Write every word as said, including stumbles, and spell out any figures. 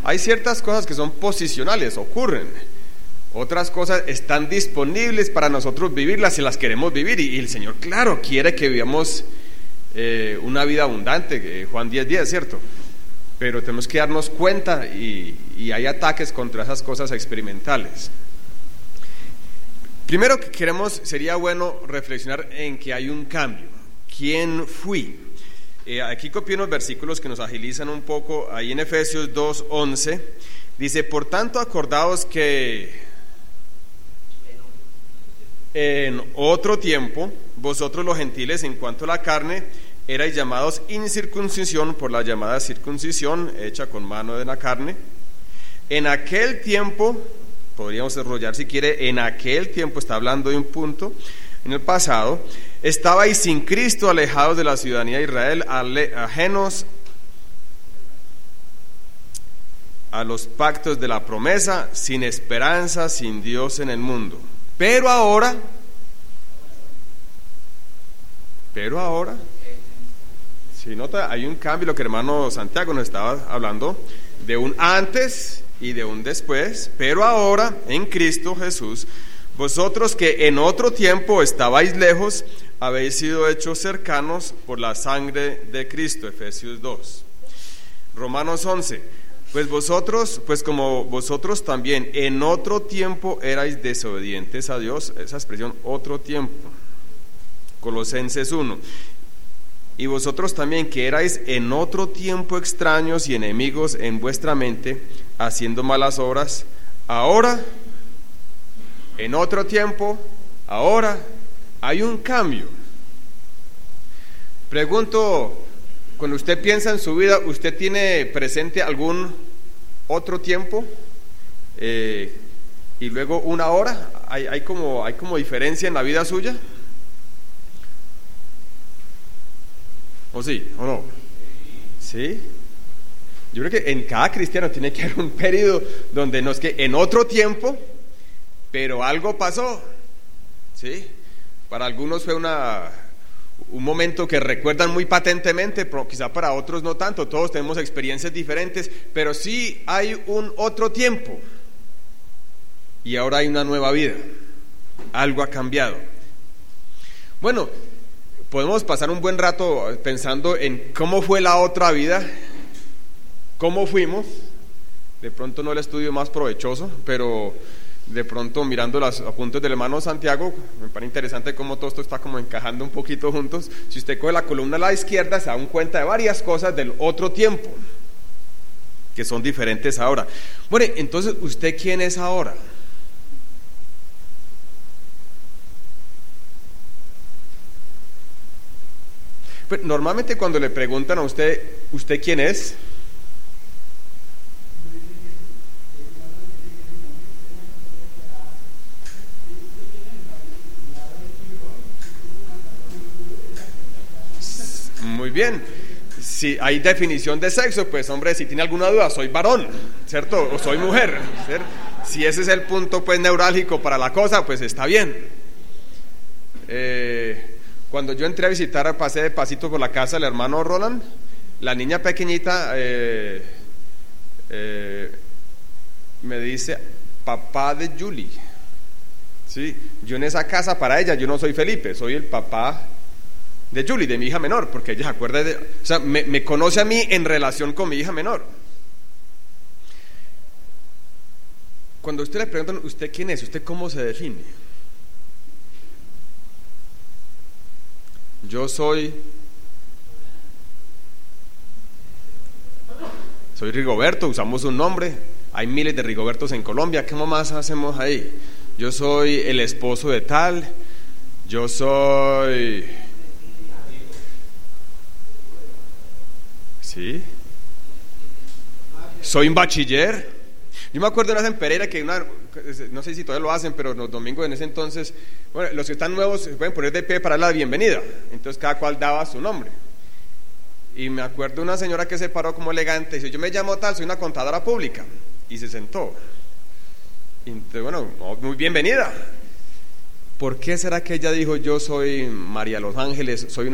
hay ciertas cosas que son posicionales, ocurren. Otras cosas están disponibles para nosotros vivirlas si las queremos vivir. Y, y el Señor, claro, quiere que vivamos eh, una vida abundante, eh, Juan diez diez, ¿cierto? Pero tenemos que darnos cuenta y, y hay ataques contra esas cosas experimentales. Primero que queremos, sería bueno reflexionar en que hay un cambio. ¿Quién fui? Eh, aquí copié unos versículos que nos agilizan un poco. Ahí en Efesios dos once dice: por tanto acordaos que en otro tiempo vosotros los gentiles en cuanto a la carne erais llamados incircuncisión por la llamada circuncisión hecha con mano de la carne. En aquel tiempo, podríamos desarrollar si quiere, en aquel tiempo, está hablando de un punto, en el pasado, estabais sin Cristo, alejados de la ciudadanía de Israel, ale, ajenos a los pactos de la promesa, sin esperanza, sin Dios en el mundo. Pero ahora, pero ahora, si nota, hay un cambio. Lo que el hermano Santiago nos estaba hablando, de un antes y de un después. Pero ahora, en Cristo Jesús, vosotros que en otro tiempo estabais lejos, habéis sido hechos cercanos por la sangre de Cristo. Efesios dos. Romanos once. Pues vosotros, pues como vosotros también en otro tiempo erais desobedientes a Dios, esa expresión, otro tiempo. Colosenses uno. Y vosotros también que erais en otro tiempo extraños y enemigos en vuestra mente, haciendo malas obras, ahora, en otro tiempo, ahora, hay un cambio. Pregunto, cuando usted piensa en su vida, ¿usted tiene presente algún otro tiempo eh, y luego una hora? ¿Hay, hay, como, ¿Hay como diferencia en la vida suya? ¿O sí? ¿O no? ¿Sí? Yo creo que en cada cristiano tiene que haber un periodo donde no es que en otro tiempo, pero algo pasó. ¿Sí? Para algunos fue una... un momento que recuerdan muy patentemente, pero quizá para otros no tanto. Todos tenemos experiencias diferentes, pero sí hay un otro tiempo y ahora hay una nueva vida. Algo ha cambiado. Bueno, podemos pasar un buen rato pensando en cómo fue la otra vida, cómo fuimos. De pronto no el estudio más provechoso, pero de pronto mirando los apuntes del hermano Santiago, me parece interesante cómo todo esto está como encajando un poquito juntos. Si usted coge la columna a la izquierda, se da cuenta de varias cosas del otro tiempo que son diferentes ahora. Bueno, entonces, ¿usted quién es ahora? Pues, normalmente cuando le preguntan a usted, ¿usted quién es? Muy bien. Si hay definición de sexo, pues hombre, si tiene alguna duda, soy varón, ¿cierto? O soy mujer, ¿cierto? Si ese es el punto pues neurálgico para la cosa, pues está bien. Eh, cuando yo entré a visitar, pasé de pasito por la casa del hermano Roland, la niña pequeñita eh, eh, me dice, papá de Julie. Sí, yo en esa casa para ella, yo no soy Felipe, soy el papá de Julie, de mi hija menor, porque ella se acuerda de, o sea, me, me conoce a mí en relación con mi hija menor. Cuando usted le preguntan, ¿usted quién es? ¿Usted cómo se define? Yo soy soy Rigoberto, usamos un nombre, hay miles de Rigobertos en Colombia, ¿qué más hacemos ahí? Yo soy el esposo de tal, yo soy... ¿Sí? Soy un bachiller. Yo me acuerdo de una vez en Pereira que una, no sé si todavía lo hacen, pero los domingos en ese entonces, bueno, los que están nuevos se pueden poner de pie para la bienvenida. Entonces cada cual daba su nombre. Y me acuerdo de una señora que se paró como elegante y dice, yo me llamo tal, soy una contadora pública. Y se sentó. Y entonces, bueno, muy bienvenida. ¿Por qué será que ella dijo, yo soy María Los Ángeles, soy una